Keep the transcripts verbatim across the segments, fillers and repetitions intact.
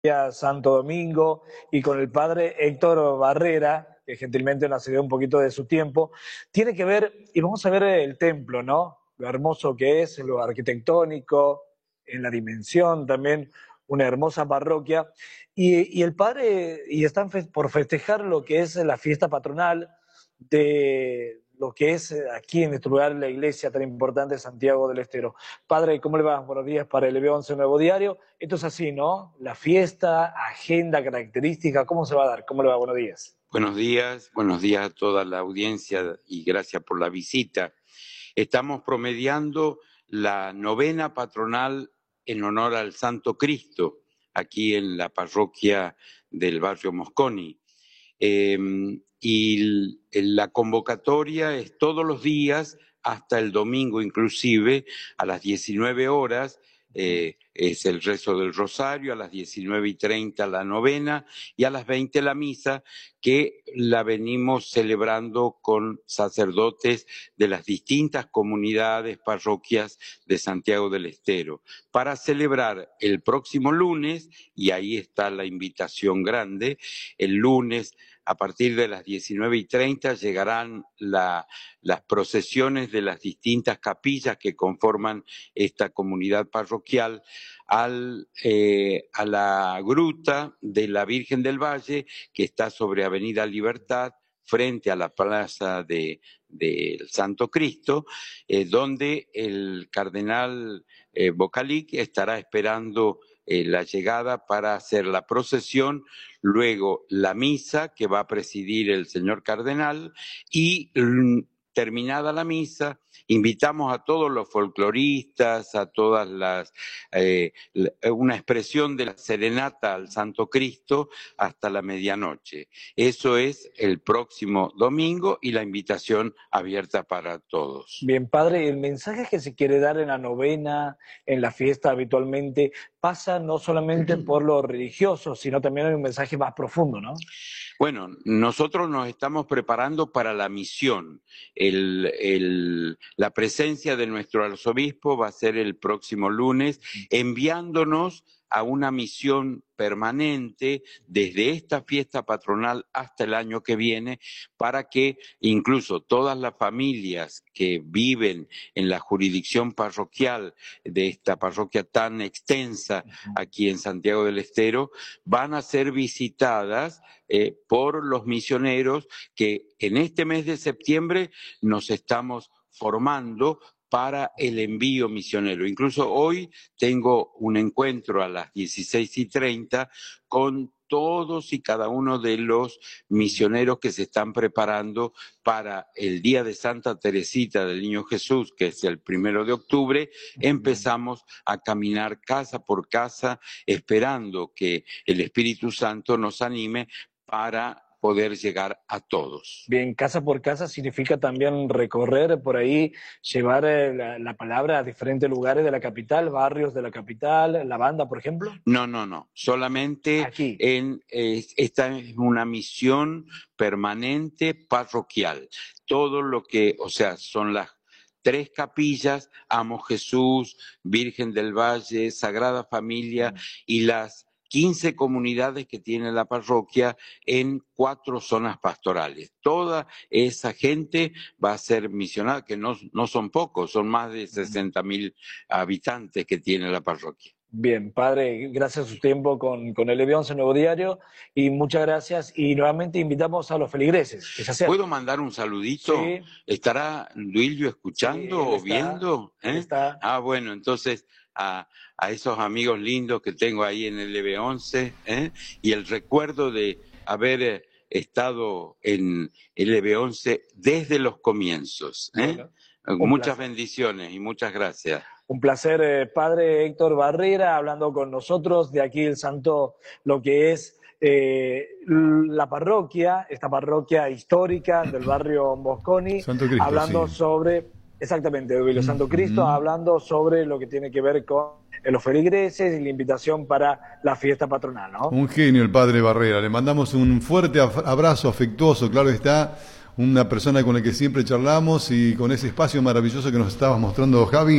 Santo Domingo y con el padre Héctor Barrera, que gentilmente nos cedió un poquito de su tiempo. Tiene que ver, y vamos a ver el templo, ¿no? Lo hermoso que es, lo arquitectónico, en la dimensión también, una hermosa parroquia. Y, y el padre, y están fe- por festejar lo que es la fiesta patronal de lo que es aquí en nuestro lugar la iglesia tan importante de Santiago del Estero. Padre, ¿cómo le va? Buenos días para el L B once Nuevo Diario. Esto es así, ¿no? La fiesta, agenda, característica, ¿cómo se va a dar? ¿Cómo le va? Buenos días. Buenos días, buenos días a toda la audiencia y gracias por la visita. Estamos promediando la novena patronal en honor al Santo Cristo, aquí en la parroquia del barrio Mosconi. Eh, y la convocatoria es todos los días, hasta el domingo inclusive, a las diecinueve horas, eh, es el rezo del rosario, a las diecinueve y treinta la novena y a las veinte la misa, que la venimos celebrando con sacerdotes de las distintas comunidades, parroquias de Santiago del Estero, para celebrar el próximo lunes, y ahí está la invitación grande, el lunes a partir de las diecinueve y treinta llegarán la, las procesiones de las distintas capillas que conforman esta comunidad parroquial al, eh, a la gruta de la Virgen del Valle, que está sobre Avenida Libertad, frente a la plaza de, del Santo Cristo, eh, donde el cardenal eh, Bocalic estará esperando eh, la llegada para hacer la procesión, luego la misa que va a presidir el señor cardenal y mm, terminada la misa, invitamos a todos los folcloristas, a todas las, eh, una expresión de la serenata al Santo Cristo hasta la medianoche. Eso es el próximo domingo y la invitación abierta para todos. Bien, padre, el mensaje que se quiere dar en la novena, en la fiesta habitualmente, pasa no solamente por lo religioso, sino también hay un mensaje más profundo, ¿no? Bueno, nosotros nos estamos preparando para la misión. El, el, la presencia de nuestro arzobispo va a ser el próximo lunes, enviándonos a una misión permanente desde esta fiesta patronal hasta el año que viene, para que incluso todas las familias que viven en la jurisdicción parroquial de esta parroquia tan extensa aquí en Santiago del Estero van a ser visitadas eh, por los misioneros que en este mes de septiembre nos estamos formando para el envío misionero. Incluso hoy tengo un encuentro a las dieciséis y treinta con todos y cada uno de los misioneros que se están preparando para el Día de Santa Teresita del Niño Jesús, que es el primero de octubre. Empezamos a caminar casa por casa, esperando que el Espíritu Santo nos anime para poder llegar a todos. Bien, casa por casa significa también recorrer por ahí, llevar eh, la, la palabra a diferentes lugares de la capital, barrios de la capital, la banda, por ejemplo. No, no, no, solamente Aquí. en eh, esta es una misión permanente parroquial. Todo lo que, o sea, son las tres capillas, Amo Jesús, Virgen del Valle, Sagrada Familia y las quince comunidades que tiene la parroquia en cuatro zonas pastorales. Toda esa gente va a ser misionada, que no, no son pocos, son más de sesenta mil habitantes que tiene la parroquia. Bien, padre, gracias a su tiempo con, con el L B once Nuevo Diario y muchas gracias. Y nuevamente invitamos a los feligreses que se acerquen. ¿Puedo mandar un saludito? Sí. ¿Estará Duilio escuchando Sí, él o está, viendo? él ¿Eh? está. Ah, bueno, entonces a, a esos amigos lindos que tengo ahí en el L B once, ¿eh? Y el recuerdo de haber eh, estado en el L B once desde los comienzos. ¿eh? Bueno, muchas placer. bendiciones y muchas gracias. Un placer, eh, padre Héctor Barrera, hablando con nosotros de aquí el Santo, lo que es eh, la parroquia, esta parroquia histórica del barrio Mosconi, Santo Cristo, hablando sí. sobre, exactamente, Duilio, Santo Cristo, Uh-huh. hablando sobre lo que tiene que ver con los feligreses y la invitación para la fiesta patronal, ¿no? Un genio el padre Barrera. Le mandamos un fuerte abrazo afectuoso, claro está. Una persona con la que siempre charlamos y con ese espacio maravilloso que nos estabas mostrando, Javi,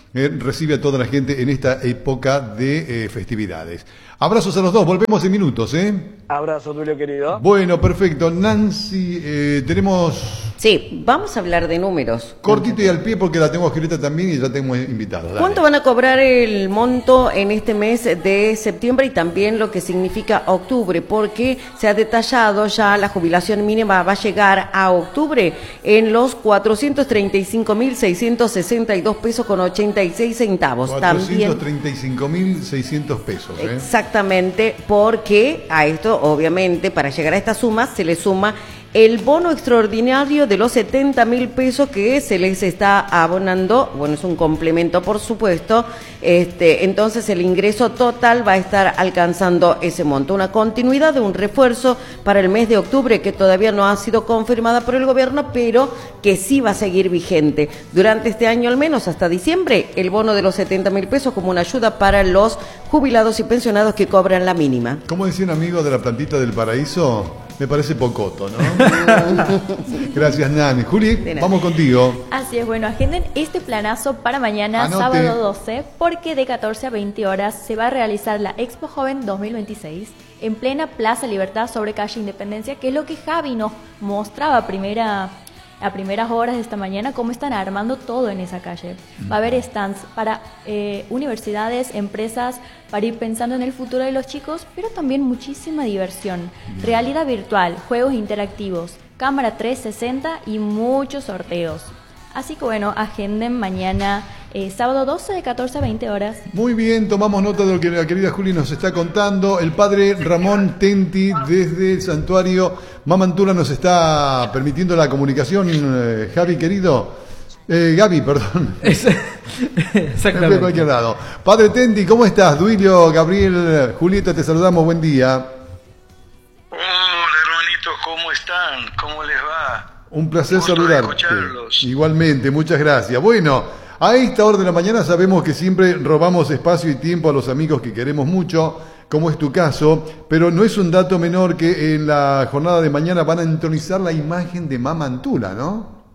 eh, recibe a toda la gente en esta época de eh, festividades. Abrazos a los dos, volvemos en minutos, ¿eh? Abrazo, Tulio querido. Bueno, perfecto. Nancy, eh, tenemos... Sí, vamos a hablar de números. Cortito y al pie porque la tengo escrita también y ya tengo invitados. Dale. ¿Cuánto van a cobrar el monto en este mes de septiembre y también lo que significa octubre? Porque se ha detallado ya la jubilación mínima va a llegar a octubre en los cuatrocientos treinta y cinco mil seiscientos sesenta y dos pesos con ochenta y seis centavos. cuatrocientos treinta y cinco mil seiscientos pesos. ¿eh? Exactamente, porque a esto, obviamente, para llegar a esta suma se le suma el bono extraordinario de los setenta mil pesos que se les está abonando. Bueno, es un complemento, por supuesto. Este, entonces el ingreso total va a estar alcanzando ese monto. Una continuidad de un refuerzo para el mes de octubre que todavía no ha sido confirmada por el gobierno, pero que sí va a seguir vigente. Durante este año, al menos hasta diciembre, el bono de los setenta mil pesos como una ayuda para los jubilados y pensionados que cobran la mínima. Como decía un amigo de la plantita del paraíso, me parece pocoto, ¿no? Gracias, Nani. Juli, vamos contigo. Así es, bueno, agenden este planazo para mañana, Anote. sábado doce, porque de catorce a veinte horas se va a realizar la Expo Joven dos mil veintiséis en plena Plaza Libertad sobre calle Independencia, que es lo que Javi nos mostraba a primera... a primeras horas de esta mañana, cómo están armando todo en esa calle. Va a haber stands para eh, universidades, empresas, para ir pensando en el futuro de los chicos, pero también muchísima diversión, realidad virtual, juegos interactivos, cámara trescientos sesenta y muchos sorteos. Así que bueno, agenden mañana, eh, sábado doce de catorce a veinte horas. Muy bien, tomamos nota de lo que la querida Juli nos está contando. El padre Ramón Tenti desde el santuario Mamantula nos está permitiendo la comunicación. Eh, Javi, querido. Eh, Gaby, perdón. Exactamente. De cualquier lado. Padre Tenti, ¿cómo estás? Duilio, Gabriel, Julieta, te saludamos. Buen día. Hola, hermanitos, ¿cómo están? ¿Cómo les va? Un placer Gusto saludarte. Igualmente, muchas gracias. Bueno, a esta hora de la mañana sabemos que siempre robamos espacio y tiempo a los amigos que queremos mucho, como es tu caso, pero no es un dato menor que en la jornada de mañana van a entronizar la imagen de Mamantula, ¿no?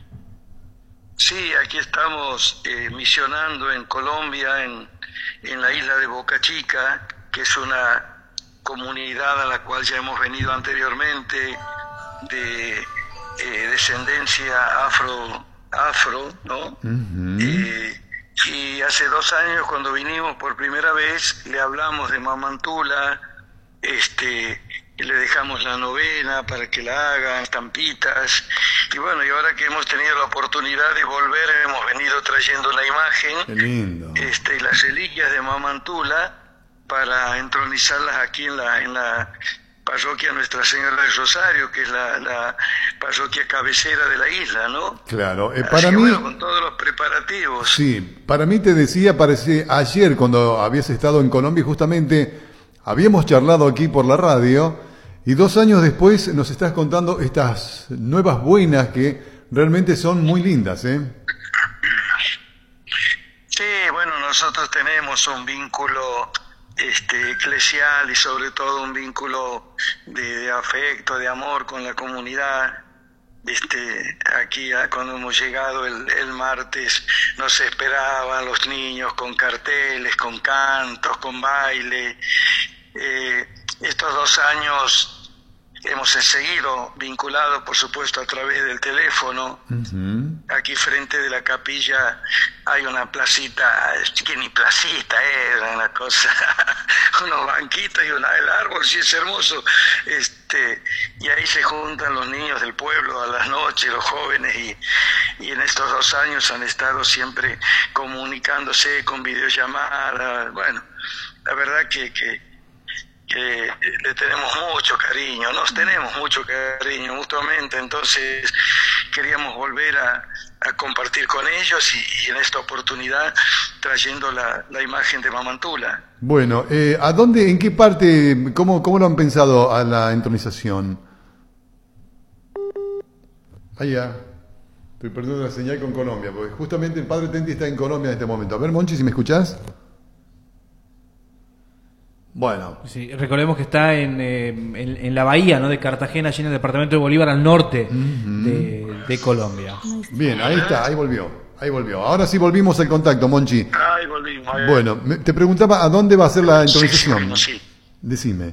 Sí, aquí estamos eh, misionando en Colombia, en, en la isla de Boca Chica, que es una comunidad a la cual ya hemos venido anteriormente, de eh, descendencia afro, afro, ¿no? Uh-huh. eh, y hace dos años cuando vinimos por primera vez le hablamos de Mamantula, este, y le dejamos la novena para que la hagan, estampitas, y bueno, y ahora que hemos tenido la oportunidad de volver, hemos venido trayendo la imagen. Qué lindo. Este, y las reliquias de Mamantula para entronizarlas aquí en la, en la parroquia Nuestra Señora del Rosario, que es la, la parroquia cabecera de la isla, ¿no? Claro, eh, Así para que, mí... bueno, con todos los preparativos. Sí, para mí te decía, parece ayer cuando habías estado en Colombia, justamente habíamos charlado aquí por la radio, y dos años después nos estás contando estas nuevas buenas que realmente son muy lindas, ¿eh? Sí, bueno, nosotros tenemos un vínculo este, eclesial y sobre todo un vínculo de, de afecto, de amor con la comunidad. Este, aquí cuando hemos llegado el, el martes nos esperaban los niños con carteles, con cantos, con baile. Eh, estos dos años hemos seguido vinculados, por supuesto, a través del teléfono. Uh-huh. Aquí frente de la capilla hay una placita, que ni placita era, eh, una cosa, unos banquitos y una, el árbol, sí es hermoso. Este, y ahí se juntan los niños del pueblo a las noches, los jóvenes, y, y en estos dos años han estado siempre comunicándose con videollamadas. Bueno, la verdad que... que que le tenemos mucho cariño, nos tenemos mucho cariño mutuamente, entonces queríamos volver a, a compartir con ellos y, y en esta oportunidad trayendo la, la imagen de Mamantula. Bueno, eh, ¿a dónde, en qué parte, cómo, cómo lo han pensado a la entronización? Allá, estoy perdiendo la señal con Colombia, porque justamente el padre Tenti está en Colombia en este momento. A ver, Monchi, si me escuchás. Bueno. Sí, recordemos que está en, eh, en, en la bahía, ¿no?, de Cartagena, allí en el departamento de Bolívar, al norte uh-huh. de, de Colombia. Bien, ahí está, ahí volvió. Ahí volvió. Ahora sí volvimos al contacto, Monchi. Ahí volvimos. ahí Bueno, me- te preguntaba a dónde va a ser la Sí, sí, improvisación. volvimos, sí. Decime.